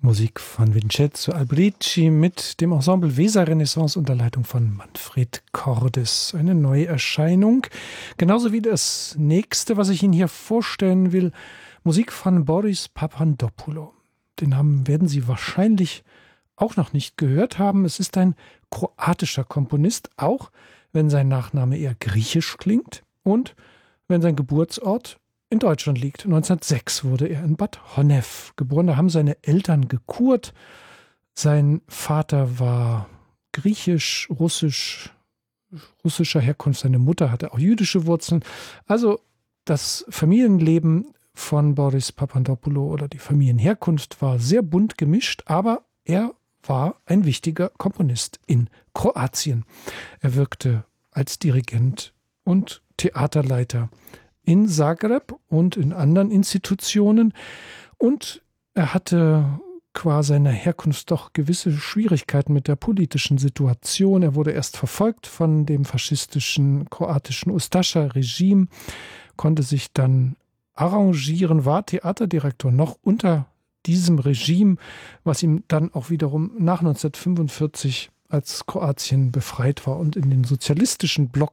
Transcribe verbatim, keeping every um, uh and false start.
Musik von Vincenzo Albrici mit dem Ensemble Weser Renaissance unter Leitung von Manfred Cordes. Eine Neuerscheinung. Genauso wie das nächste, was ich Ihnen hier vorstellen will, Musik von Boris Papandopoulou. Den Namen werden Sie wahrscheinlich auch noch nicht gehört haben. Es ist ein kroatischer Komponist, auch wenn sein Nachname eher griechisch klingt und wenn sein Geburtsort in Deutschland liegt. neunzehnhundertsechs wurde er in Bad Honnef geboren. Da haben seine Eltern gekurt. Sein Vater war griechisch, russisch, russischer Herkunft. Seine Mutter hatte auch jüdische Wurzeln. Also das Familienleben von Boris Papandopoulou oder die Familienherkunft war sehr bunt gemischt, aber er war ein wichtiger Komponist in Kroatien. Er wirkte als Dirigent und Theaterleiter in Zagreb und in anderen Institutionen. Und er hatte qua seiner Herkunft doch gewisse Schwierigkeiten mit der politischen Situation. Er wurde erst verfolgt von dem faschistischen kroatischen Ustascha-Regime, konnte sich dann arrangieren, war Theaterdirektor noch unter diesem Regime, was ihm dann auch wiederum nach neunzehnhundertfünfundvierzig, als Kroatien befreit war und in den sozialistischen Block